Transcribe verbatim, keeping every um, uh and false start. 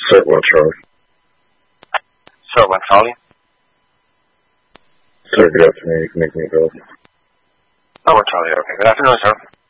Sir, one Charlie. Sir, one Charlie. Sir, good afternoon. You can make me available. Oh, one Charlie. Okay. Good afternoon, sir.